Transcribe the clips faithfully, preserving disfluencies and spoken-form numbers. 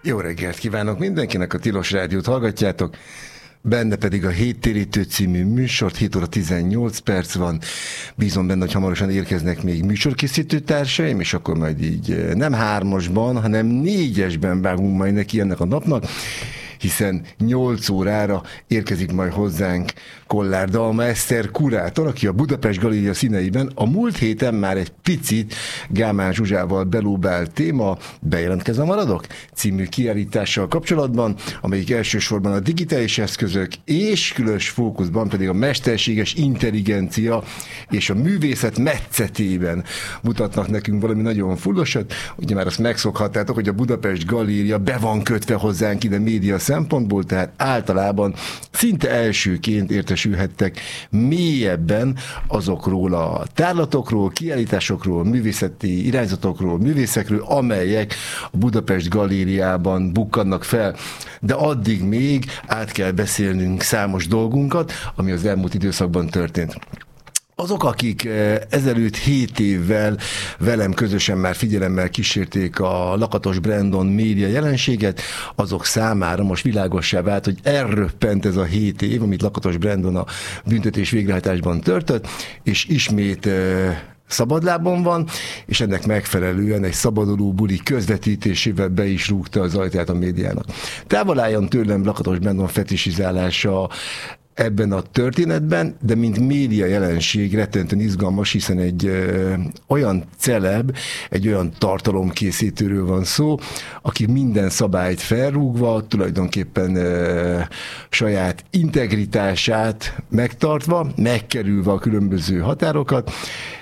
Jó reggelt kívánok mindenkinek, a Tilos Rádiót hallgatjátok, benne pedig a Héttérítő című műsort, hét óra tizennyolc perc van, bízom benne, hogy hamarosan érkeznek még műsorkészítő társaim, és akkor majd így nem hármasban, hanem négyesben vágunk majd neki ennek a napnak, hiszen nyolc órára érkezik majd hozzánk Kollár Dalma Eszter kurátor, aki a Budapest Galéria színeiben a múlt héten már egy picit Gámán Zsuzsával belóbált téma Bejelentkezve maradok című kiállítással kapcsolatban, amelyik elsősorban a digitális eszközök és különös fókuszban pedig a mesterséges intelligencia és a művészet metszetében mutatnak nekünk valami nagyon fullosat. Ugye már azt megszokhattátok, hogy a Budapest Galéria be van kötve hozzánk ide média szempontból, tehát általában szinte elsőként értesülhettek mélyebben azokról a tárlatokról, kiállításokról, művészeti irányzatokról, művészekről, amelyek a Budapest Galériában bukkannak fel. De addig még át kell beszélnünk számos dolgunkat, ami az elmúlt időszakban történt. Azok, akik ezelőtt hét évvel velem közösen már figyelemmel kísérték a Lakatos Brandon média jelenséget, azok számára most világossá vált, hogy elröppent ez a hét év, amit Lakatos Brandon a büntetés végrehajtásban történt, és ismét szabadlábon van, és ennek megfelelően egy szabaduló buli közvetítésével be is rúgta az ajtát a médiának. Távol álljon tőlem Lakatos Brandon fetisizálása ebben a történetben, de mint média jelenség rettentően izgalmas, hiszen egy ö, olyan celeb, egy olyan tartalomkészítőről van szó, aki minden szabályt felrúgva, tulajdonképpen ö, saját integritását megtartva, megkerülve a különböző határokat,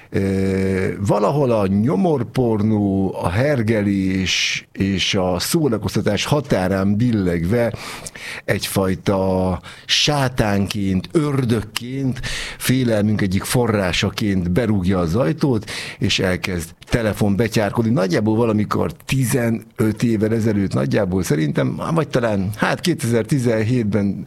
E, valahol a nyomorpornó, a hergelés és a szórakoztatás határán billegve egyfajta sátánként, ördökként, félelmünk egyik forrásaként berúgja az ajtót, és elkezd telefonbetyárkodni. Nagyjából valamikor tizenöt évvel ezelőtt, nagyjából szerintem, vagy talán hát kétezer-tizenhétben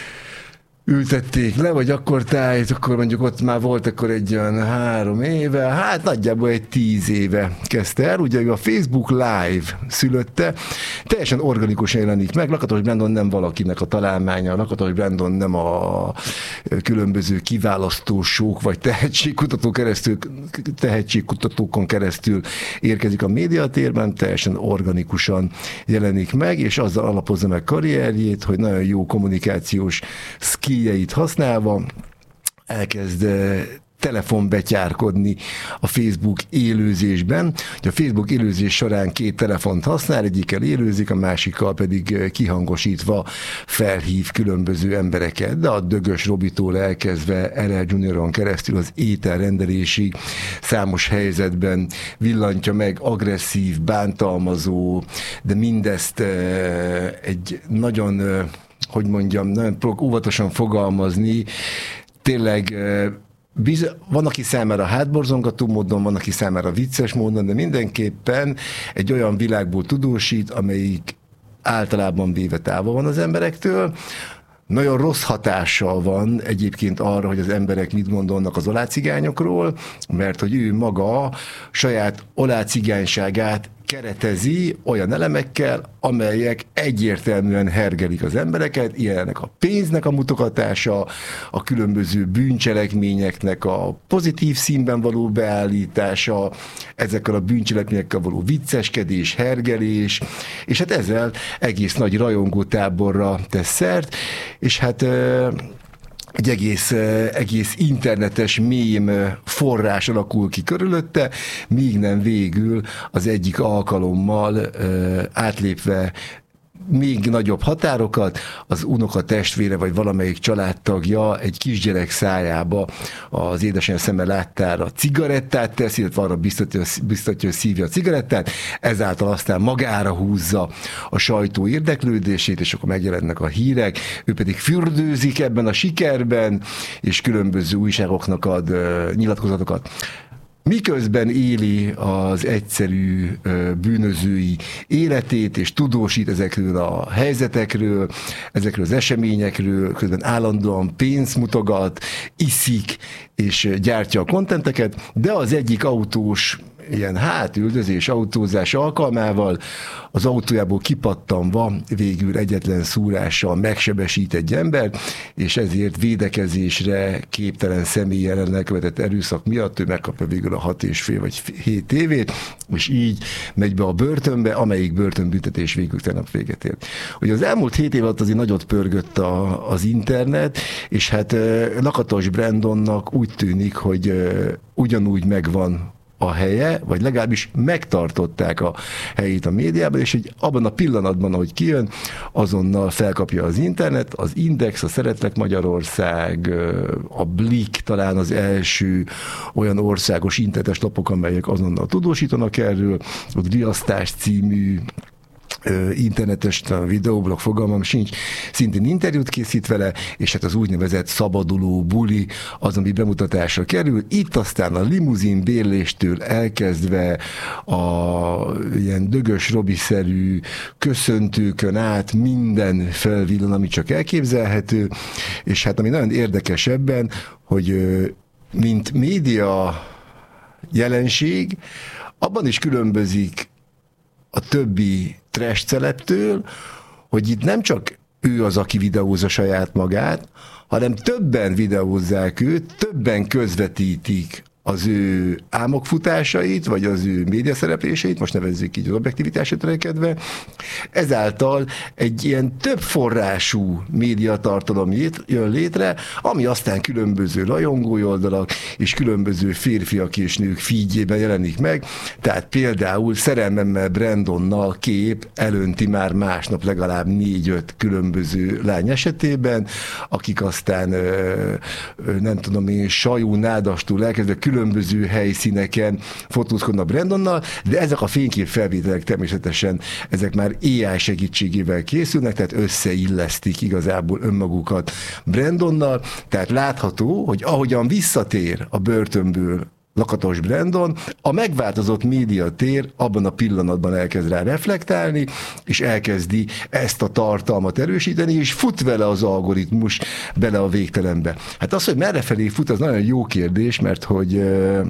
ültették le, vagy akkor tájt, akkor mondjuk ott már volt akkor egy olyan három éve, hát nagyjából egy tíz éve kezdte el, ugye ő a Facebook Live szülötte, teljesen organikusan jelenik meg, Lakatos Brandon nem valakinek a találmánya, Lakatos Brandon nem a különböző kiválasztósók, vagy tehetségkutató keresztül, tehetségkutatókon keresztül érkezik a médiatérben, teljesen organikusan jelenik meg, és azzal alapozza meg karrierjét, hogy nagyon jó kommunikációs skilljeit használva elkezd telefonbetyárkodni a Facebook élőzésben. A Facebook élőzés során két telefont használ, egyikkel élőzik, a másikkal pedig kihangosítva felhív különböző embereket, de a Dögös Robitól elkezdve er el Junioron keresztül az ételrendelésig számos helyzetben villantja meg agresszív, bántalmazó, de mindezt egy nagyon, hogy mondjam, nagyon óvatosan fogalmazni, tényleg Biz- van, aki számára hátborzongató módon, van, aki számára vicces módon, de mindenképpen egy olyan világból tudósít, amelyik általában véve távol van az emberektől. Nagyon rossz hatással van egyébként arra, hogy az emberek mit gondolnak az olácigányokról, mert hogy ő maga saját olácigányságát keretezi olyan elemekkel, amelyek egyértelműen hergelik az embereket, ilyenek a pénznek a mutogatása, a különböző bűncselekményeknek a pozitív színben való beállítása, ezekkel a bűncselekményekkel való vicceskedés, hergelés, és hát ezzel egész nagy rajongótáborra tesz szert, és hát egy egész, egész internetes mém forrás alakul ki körülötte, míg nem végül az egyik alkalommal átlépve még nagyobb határokat, az unoka testvére vagy valamelyik családtagja egy kisgyerek szájába az édesanyja szeme láttára cigarettát tesz, illetve arra biztatja, biztatja, hogy szívja a cigarettát, ezáltal aztán magára húzza a sajtó érdeklődését, és akkor megjelennek a hírek, ő pedig fürdőzik ebben a sikerben, és különböző újságoknak ad uh, nyilatkozatokat. Miközben éli az egyszerű bűnözői életét, és tudósít ezekről a helyzetekről, ezekről az eseményekről, közben állandóan pénzt mutogat, iszik, és gyártja a kontenteket, de az egyik autós ilyen hátüldözés, autózás alkalmával az autójából kipattanva végül egyetlen szúrással megsebesít egy embert, és ezért védekezésre képtelen személy ellen elkövetett erőszak miatt ő megkapja végül a hat és fél vagy hét évét, és így megy be a börtönbe, amelyik börtönbüntetés végül tegnap véget ért. Ugye az elmúlt hét év alatt azért nagyot pörgött a, az internet, és hát Lakatos Brandonnak úgy tűnik, hogy ugyanúgy megvan a helye, vagy legalábbis megtartották a helyét a médiában, és hogy abban a pillanatban, ahogy kijön, azonnal felkapja az internet, az Index, a Szeretlek Magyarország, a Blik talán az első olyan országos internetes lapok, amelyek azonnal tudósítanak erről, ott Riasztás című internetes videoblog, fogalmam sincs, szintén interjút készít vele, és hát az úgynevezett szabaduló buli az, ami bemutatásra kerül. Itt aztán a limuzin bérléstől elkezdve a ilyen Dögös Robi-szerű köszöntőkön át minden felvillan, ami csak elképzelhető, és hát ami nagyon érdekes ebben, hogy mint média jelenség, abban is különbözik a többi trash celebtől, hogy itt nem csak ő az, aki videózza saját magát, hanem többen videózzák őt, többen közvetítik az ő álmokfutásait, vagy az ő médiaszerepléseit, most nevezzük így az objektivitásra törekedve, ezáltal egy ilyen több forrású médiatartalom jön létre, ami aztán különböző rajongói oldalak és különböző férfiak és nők feedjében jelenik meg, tehát például Szerelmemmel Brandonnal kép elönti már másnap legalább négy-öt különböző lány esetében, akik aztán nem tudom én, sajú nádastól elkezdve különböző helyszíneken fotózkodnak Brandonnal, de ezek a fényképfelvételek természetesen ezek már á i segítségével készülnek, tehát összeillesztik igazából önmagukat Brandonnal, tehát látható, hogy ahogyan visszatér a börtönből Lakatos Brandon, a megváltozott médiatér abban a pillanatban elkezd rá reflektálni, és elkezdi ezt a tartalmat erősíteni, és fut vele az algoritmus bele a végtelenbe. Hát az, hogy merrefelé fut, az nagyon jó kérdés, mert hogy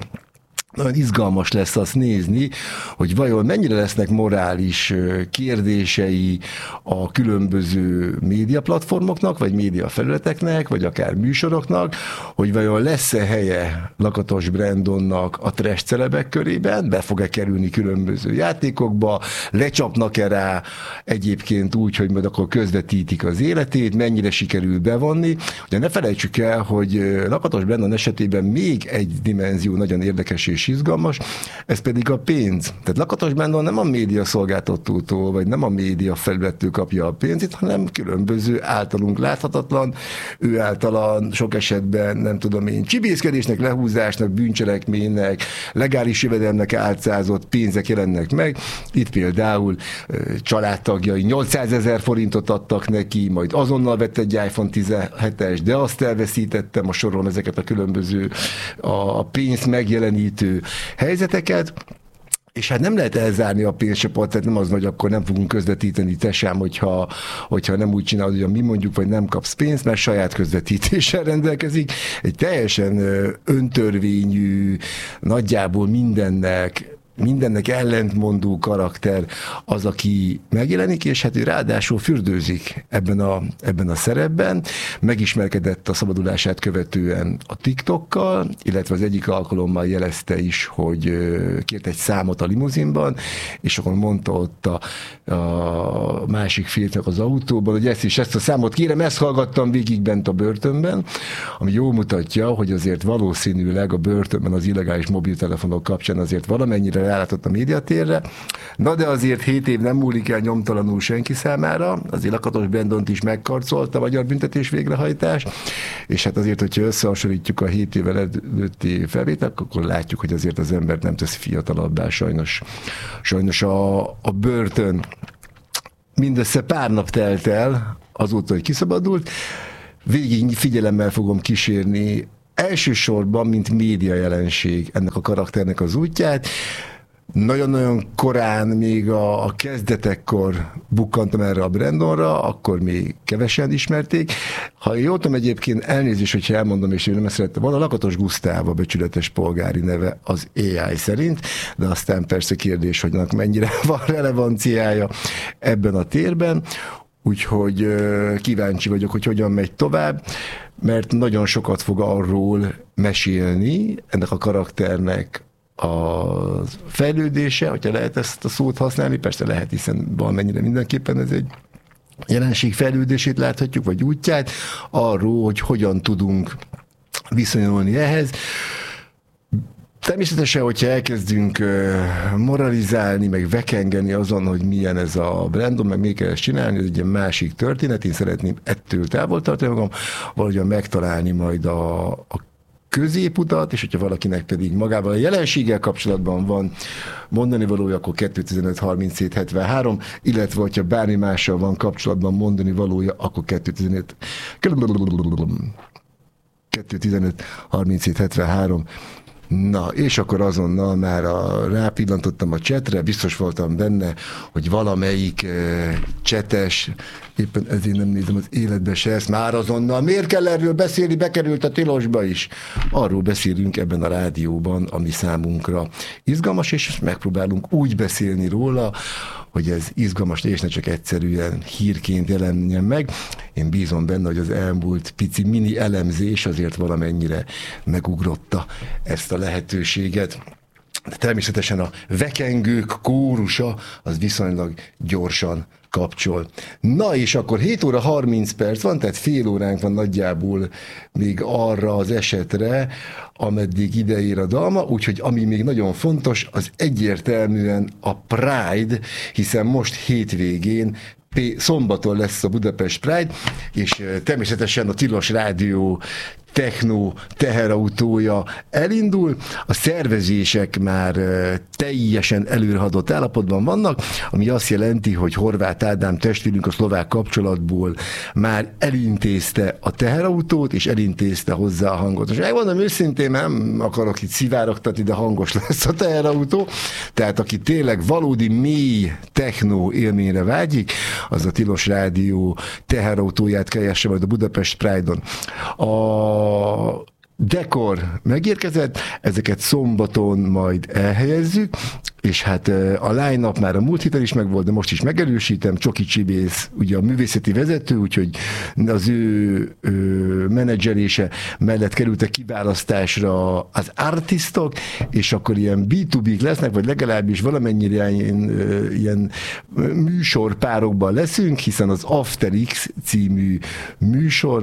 nagyon izgalmas lesz azt nézni, hogy vajon mennyire lesznek morális kérdései a különböző médiaplatformoknak, vagy médiafelületeknek, vagy akár műsoroknak, hogy vajon lesz-e helye Lakatos Brandonnak a trash celebek körében, be fog-e kerülni különböző játékokba, lecsapnak-e rá egyébként úgy, hogy majd akkor közvetítik az életét, mennyire sikerül bevonni. Ugye ne felejtsük el, hogy Lakatos Brandon esetében még egy dimenzió nagyon érdekes és izgalmas, ez pedig a pénz. Tehát Lakatos Brandon nem a média szolgáltatótól, vagy nem a média felülettől kapja a pénzét, hanem különböző általunk láthatatlan, ő általa sok esetben, nem tudom én, csibészkedésnek, lehúzásnak, bűncselekménynek, legális jövedelemnek álcázott pénzek jelennek meg. Itt például családtagjai nyolcszázezer forintot adtak neki, majd azonnal vett egy iPhone tizenhetes, de azt elveszítettem, a soron ezeket a különböző a pénzt megjelenítő helyzeteket, és hát nem lehet elzárni a pénzcsapot, tehát nem az, hogy akkor nem fogunk közvetíteni, te sem, hogyha, hogyha nem úgy csinálod, hogy mi mondjuk, vagy nem kapsz pénzt, mert saját közvetítéssel rendelkezik. Egy teljesen öntörvényű, nagyjából mindennek mindennek ellentmondó karakter az, aki megjelenik, és hát ő ráadásul fürdőzik ebben a, ebben a szerepben. Megismerkedett a szabadulását követően a TikTokkal, illetve az egyik alkalommal jelezte is, hogy kért egy számot a limuzinban, és akkor mondta ott a, a másik férfiak az autóban, hogy ezt is, ezt a számot kérem, ezt hallgattam végig bent a börtönben, ami jól mutatja, hogy azért valószínűleg a börtönben az illegális mobiltelefonok kapcsán azért valamennyire rálátott a médiatérre. Na de azért hét év nem múlik el nyomtalanul senki számára, azért Lakatos Brandont is megkarcolta a magyar büntetés végrehajtás, és hát azért, hogyha összehasonlítjuk a hét évvel előtti felvételek, akkor látjuk, hogy azért az ember nem tesz fiatalabbá, sajnos, sajnos a, a börtön mindössze pár nap telt el azóta, hogy kiszabadult. Végig figyelemmel fogom kísérni elsősorban, mint média jelenség ennek a karakternek az útját. nagyon-nagyon korán, még a, a kezdetekkor bukkantam erre a Brandonra, akkor még kevesen ismerték. Ha jól tudom, egyébként elnézést, hogyha elmondom, és én nem ezt szerettem, van a Lakatos Gusztáv a becsületes polgári neve az á i szerint, de aztán persze kérdés, hogy mennyire van relevanciája ebben a térben. Úgyhogy kíváncsi vagyok, hogy hogyan megy tovább, mert nagyon sokat fog arról mesélni ennek a karakternek a fejlődése, hogyha lehet ezt a szót használni, persze lehet, hiszen valamennyire mindenképpen ez egy jelenség fejlődését láthatjuk, vagy útját, arról, hogy hogyan tudunk viszonyulni ehhez. Természetesen, hogyha elkezdünk moralizálni, meg vekengeni azon, hogy milyen ez a Brandon, meg még kell ezt csinálni, ez egy ilyen másik történet, én szeretném ettől távol tartani magam, valahogyan megtalálni majd a, a középutat, és hogyha valakinek pedig magával a jelenséggel kapcsolatban van mondani valója, akkor kettő tizenöt harminchét hetvenhárom, illetve hogyha bármi mással van kapcsolatban mondani valója, akkor kettő tizenöt kettő tizenöt harminchét hetvenhárom. Na, és akkor azonnal már a, rápillantottam a csetre, biztos voltam benne, hogy valamelyik e, csetes, éppen ezért nem nézem az életbe se ezt, már azonnal, miért kell erről beszélni, bekerült a tilosba is. Arról beszélünk ebben a rádióban, ami számunkra izgalmas, és megpróbálunk úgy beszélni róla, hogy ez izgalmas, és ne csak egyszerűen hírként jelenjen meg. Én bízom benne, hogy az elmúlt pici mini elemzés azért valamennyire megugrotta ezt a lehetőséget. De természetesen a vekengők kórusa az viszonylag gyorsan kapcsol. Na és akkor hét óra harminc perc van, tehát fél óránk van nagyjából még arra az esetre, ameddig ideér a dalma, úgyhogy ami még nagyon fontos, az egyértelműen a Pride, hiszen most hétvégén szombaton lesz a Budapest Pride, és természetesen a Tilos Rádió techno teherautója elindul, a szervezések már teljesen előrehaladott állapotban vannak, ami azt jelenti, hogy Horváth Ádám testvérünk a szlovák kapcsolatból már elintézte a teherautót, és elintézte hozzá a hangot. Most megmondom őszintén, nem akarok itt szivárogtatni, de hangos lesz a teherautó, tehát aki tényleg valódi mély techno élményre vágyik, az a Tilos Rádió teherautóját keresse majd a Budapest Pride-on. A A dekor megérkezett, ezeket szombaton majd elhelyezzük, és hát a line-up már a múlt héten is megvolt, de most is megerősítem, Csoki Csibész, ugye a művészeti vezető, úgyhogy az ő, ő menedzselése mellett kerültek kiválasztásra az artistok, és akkor ilyen bé kettő bé-k lesznek, vagy legalábbis valamennyire ilyen, ilyen műsorpárokban leszünk, hiszen az After X című műsor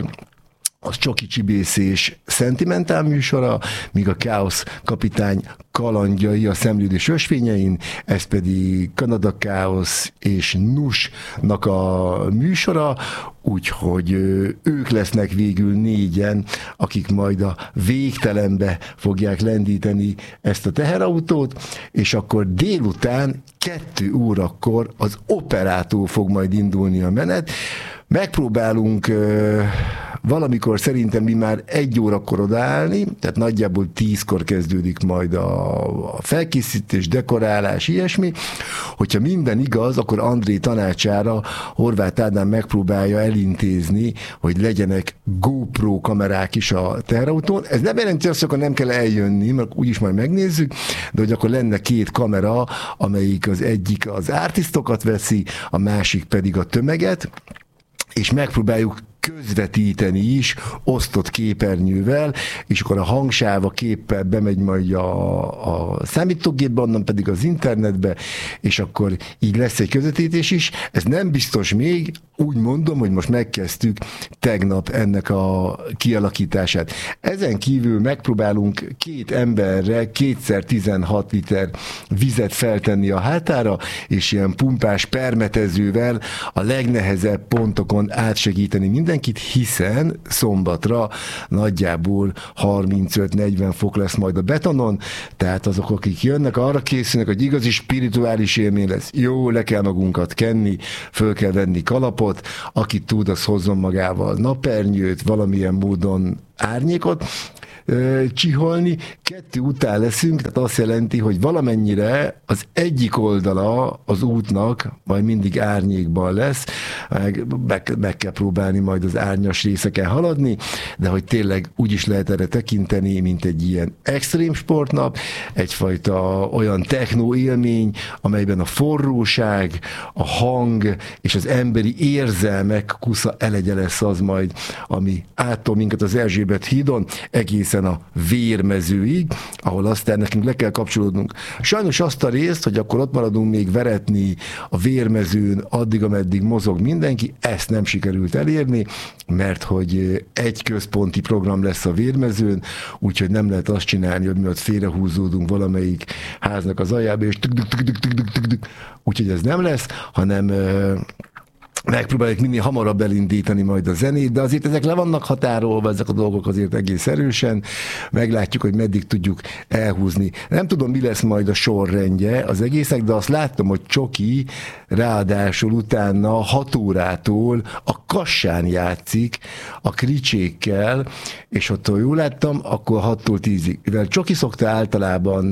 az Csoki Csibész és szentimentál műsora, míg a Káosz kapitány kalandjai a Szemlődés ösvényein, ez pedig Kanada Káosz és Nusnak a műsora, úgyhogy ők lesznek végül négyen, akik majd a végtelenbe fogják lendíteni ezt a teherautót, és akkor délután kettő órakor az Operától fog majd indulni a menet. Megpróbálunk uh, valamikor szerintem mi már egy órakor odaállni, tehát nagyjából tízkor kezdődik majd a, a felkészítés, dekorálás, ilyesmi. Hogyha minden igaz, akkor André tanácsára Horváth Ádám megpróbálja elintézni, hogy legyenek GoPro kamerák is a teherautón. Ez nem jelenti azt, hogy akkor nem kell eljönni, mert úgyis majd megnézzük, de hogy akkor lenne két kamera, amelyik az egyik az artistokat veszi, a másik pedig a tömeget, és megpróbáljuk közvetíteni is osztott képernyővel, és akkor a hangsáv a képpel bemegy majd a, a számítógépbe, onnan pedig az internetbe, és akkor így lesz egy közvetítés is. Ez nem biztos még, úgy mondom, hogy most megkezdtük tegnap ennek a kialakítását. Ezen kívül megpróbálunk két emberre kétszer tizenhat liter vizet feltenni a hátára, és ilyen pumpás permetezővel a legnehezebb pontokon átsegíteni mindenkit, hiszen szombatra nagyjából harmincöt-negyven fok lesz majd a betonon, tehát azok, akik jönnek, arra készülnek, hogy igazi spirituális élmény lesz. Jó, le kell magunkat kenni, föl kell venni kalapot, aki tud, az hozzon magával napernyőt, valamilyen módon árnyékot csiholni, kettő után leszünk, tehát azt jelenti, hogy valamennyire az egyik oldala az útnak majd mindig árnyékban lesz, meg, meg, meg kell próbálni majd az árnyas részeken haladni, de hogy tényleg úgy is lehet erre tekinteni, mint egy ilyen extrém sportnap, egyfajta olyan techno élmény, amelyben a forróság, a hang és az emberi érzelmek kusza elegye lesz az majd, ami áttol minket az Erzsébet hídon egészen a Vérmezőig, ahol aztán nekünk le kell kapcsolódnunk. Sajnos azt a részt, hogy akkor ott maradunk még veretni a Vérmezőn addig, ameddig mozog mindenki, ezt nem sikerült elérni, mert hogy egy központi program lesz a Vérmezőn, úgyhogy nem lehet azt csinálni, hogy mi ott félrehúzódunk valamelyik háznak az aljába, és úgyhogy ez nem lesz, hanem megpróbáljuk minél hamarabb elindítani majd a zenét, de azért ezek le vannak határolva, ezek a dolgok azért egész erősen, meglátjuk, hogy meddig tudjuk elhúzni. Nem tudom, mi lesz majd a sorrendje az egészek, de azt láttam, hogy Csoki ráadásul utána hat órától a Kassán játszik a Kricsékkel, és ott jól láttam, akkor hattól tízig. Mivel Csoki szokta általában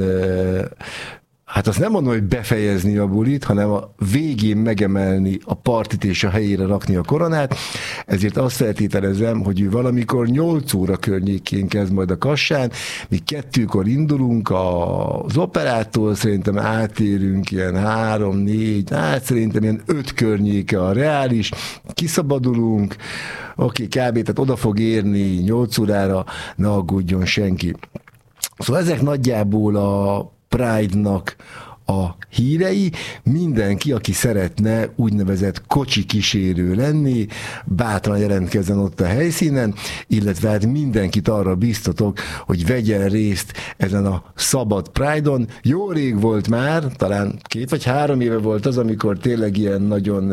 hát azt nem mondom, hogy befejezni a bulit, hanem a végén megemelni a partit és a helyére rakni a koronát, ezért azt feltételezem, hogy ő valamikor nyolc óra környékén kezd majd a Kassán, mi kettőkor indulunk az operától, szerintem átérünk ilyen három, négy, hát szerintem ilyen öt környéke a reális, kiszabadulunk, oké, kb. Tehát oda fog érni nyolc órára, ne aggódjon senki. Szóval ezek nagyjából a Pride-nak a hírei, mindenki, aki szeretne úgynevezett kocsi kísérő lenni, bátran jelentkezzen ott a helyszínen, illetve hát mindenkit arra biztatok, hogy vegyen részt ezen a szabad Pride-on. Jó rég volt már, talán két vagy három éve volt az, amikor tényleg ilyen nagyon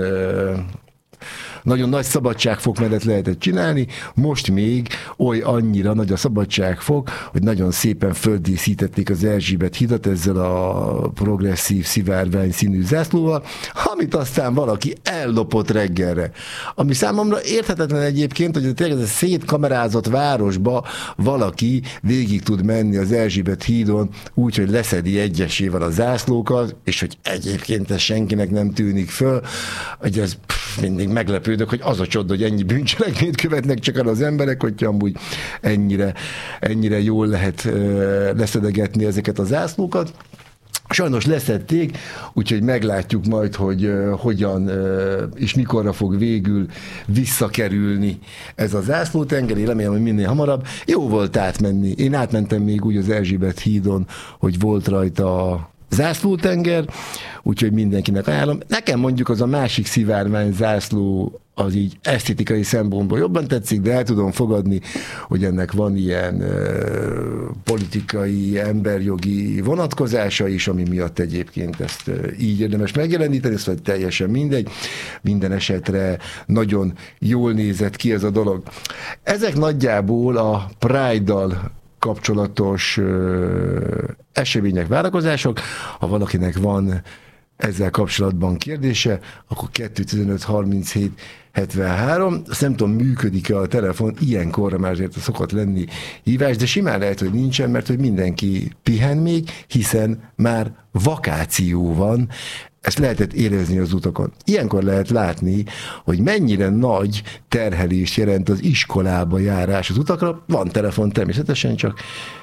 nagyon nagy szabadságfok mellett lehetett csinálni, most még oly annyira nagy a szabadságfok, hogy nagyon szépen földíszítették az Erzsébet hidat ezzel a progresszív szivárvány színű zászlóval, amit aztán valaki ellopott reggelre. Ami számomra érthetetlen egyébként, hogy tényleg ez a szétkamerázott városba valaki végig tud menni az Erzsébet hídon úgy, hogy leszedi egyesével a zászlókat, és hogy egyébként ez senkinek nem tűnik föl, hogy ez pff, mindig meglepő, hogy az a csoda, hogy ennyi bűncselekményt követnek csak el az emberek, hogyha amúgy ennyire, ennyire jól lehet leszedegetni ezeket az zászlókat. Sajnos leszedték, úgyhogy meglátjuk majd, hogy uh, hogyan uh, és mikorra fog végül visszakerülni ez a zászlótenger. Én remélem, hogy minél hamarabb. Jó volt átmenni. Én átmentem még úgy az Erzsébet hídon, hogy volt rajta a zászlótenger, úgyhogy mindenkinek ajánlom. Nekem mondjuk az a másik szivárvány zászló az így esztétikai szempontból jobban tetszik, de el tudom fogadni, hogy ennek van ilyen uh, politikai, emberjogi vonatkozása is, ami miatt egyébként ezt uh, így érdemes megjeleníteni, szóval teljesen mindegy. Minden esetre nagyon jól nézett ki ez a dolog. Ezek nagyjából a Pride-dal kapcsolatos uh, események, várakozások. Ha valakinek van ezzel kapcsolatban kérdése, akkor kettő tizenöt harminchét hetvenhárom. Azt nem tudom, működik-e a telefon, ilyenkorra már azért szokott lenni hívás, de simán lehet, hogy nincsen, mert hogy mindenki pihen még, hiszen már vakáció van. Ezt lehetett érezni az utakon. Ilyenkor lehet látni, hogy mennyire nagy terhelést jelent az iskolába járás az utakra. Van telefon természetesen, csak...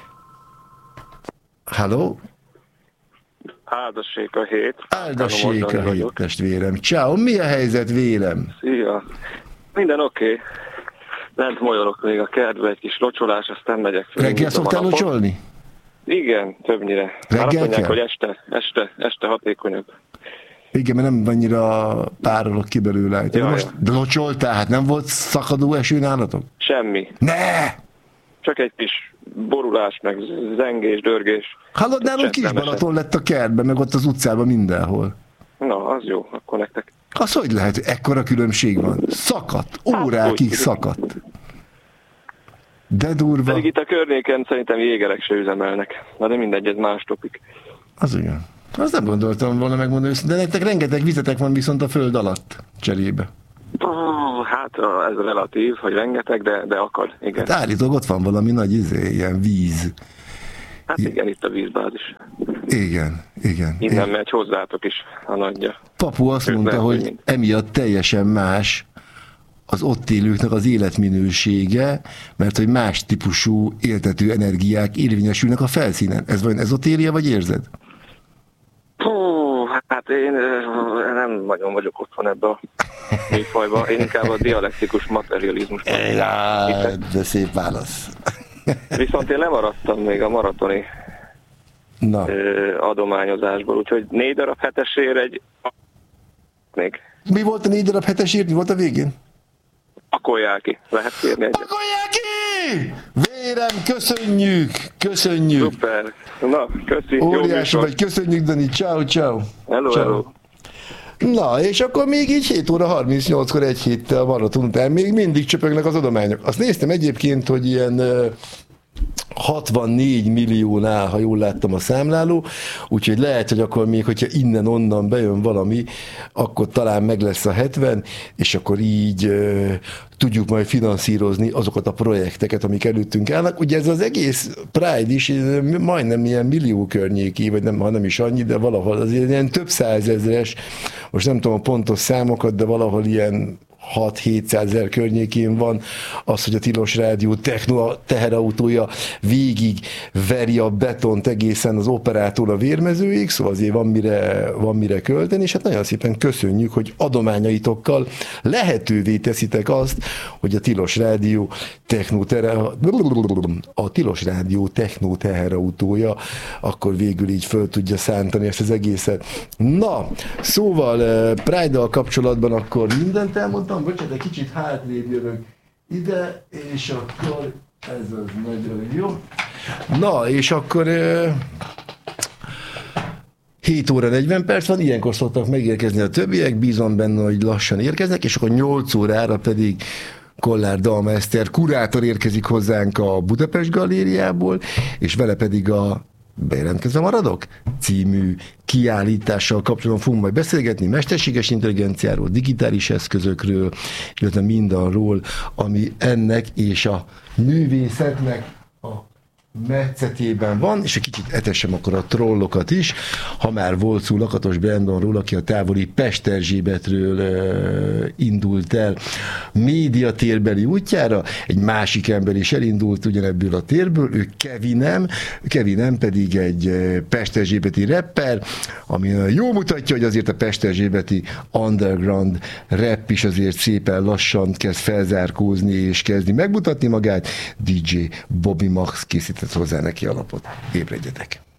Halló? Áldassék a hét. Áldassék a hét, testvérem. Ciao, mi a helyzet, vélem? Szia. Minden oké. Okay. Lent molyolok még a kertbe, egy kis locsolás, aztán megyek fel. Reggel szoktál locsolni? Igen, többnyire. Reggel azt mondják, kell? hogy este, este, este hatékonyabb. Igen, mert nem annyira párolok ki belőle. De, most, de locsoltál, hát nem volt szakadó eső nálatok? Semmi. Ne! Csak egy kis borulás, meg zengés, dörgés. Hallod, nálunk Kisbalaton lett a kertben, meg ott az utcában mindenhol. Na, az jó, akkor nektek. Az hogy lehet, hogy ekkora különbség van? Szakadt, órákig hát, szakadt. De durva. Pedig itt a környéken szerintem jégerek se üzemelnek. Na de mindegy, ez más topik. Az olyan. Azt nem gondoltam volna megmondani, de nektek rengeteg vizetek van viszont a föld alatt cserébe. Hát ez relatív, hogy rengeteg, de, de akad, igen. Hát állítólag ott van valami nagy izé, ilyen víz. Hát igen, itt a vízbázis. Igen, igen. Innen igen. megy hozzátok is a nagyja. Papu azt Ők mondta, lehet, hogy hogy emiatt teljesen más az ott élőknek az életminősége, mert hogy más típusú éltető energiák érvényesülnek a felszínen. Ez vajon ezotéria, vagy érzed? Hú, hát én ö, nem nagyon vagyok otthon ebbe a műfajba. Én inkább a dialektikus materializmusban. Ja, de szép válasz. Viszont én lemaradtam még a maratoni Na. ö, adományozásból, úgyhogy négy darab hetesért egy még Mi volt a négy darab hetes írt? Mi volt a végén? pakolják ki. Lehet kérni egyet. Pakolják ki! Vérem, köszönjük! Köszönjük! Szuper. Na, köszi. Jó Óriási műsor. vagy, köszönjük, Dani. Ciao, ciao. Hello, Ciao. hello. Na, és akkor még így hét óra harmincnyolckor egy héttel maraton után még mindig csöpögnek az adományok. Azt néztem egyébként, hogy ilyen uh, hatvannégy milliónál, ha jól láttam a számláló, úgyhogy lehet, hogy akkor még, hogyha innen-onnan bejön valami, akkor talán meg lesz a hetven, és akkor így uh, tudjuk majd finanszírozni azokat a projekteket, amik előttünk állnak. Ugye ez az egész Pride is majdnem ilyen millió környéki, vagy nem, ha nem is annyi, de valahol azért ilyen több százezres, most nem tudom a pontos számokat, de valahol ilyen hat-hétszázezer környékén van az, hogy a Tilos Rádió techno teherautója végig veri a betont egészen az operától a vérmezőig, szóval azért van mire, van mire költeni, és hát nagyon szépen köszönjük, hogy adományaitokkal lehetővé teszitek azt, hogy a Tilos Rádió techno a Tilos Rádió techno teherautója akkor végül így föl tudja szántani ezt az egészet. Na, szóval Pride-dal kapcsolatban akkor mindent elmondtam, bocsánat, egy kicsit hátrébb jövök ide, és akkor ez az nagyon jó. Na, és akkor hét óra negyven perc van, ilyenkor szoktak megérkezni a többiek, bízom benne, hogy lassan érkeznek, és akkor nyolc órára pedig Kollár Dalma Eszter kurátor érkezik hozzánk a Budapest Galériából, és vele pedig a Bejelentkezve maradok? Című kiállítással kapcsolatban fogunk majd beszélgetni, mesterséges intelligenciáról, digitális eszközökről, illetve mindarról, ami ennek és a művészetnek a metszetében van, és egy kicsit etessem akkor a trollokat is, ha már volt szó Lakatos Brandonról, aki a távoli Pest Erzsébetről uh, indult el médiatérbeli útjára, egy másik ember is elindult ugyanebből a térből, ő Kevinem, Kevinem pedig egy Pest Erzsébeti rapper, ami jól mutatja, hogy azért a Pest Erzsébeti underground rap is azért szépen lassan kezd felzárkózni és kezdi megmutatni magát. dé dzsé Bobby Max készített hozzá neki alapot. Ébredjetek!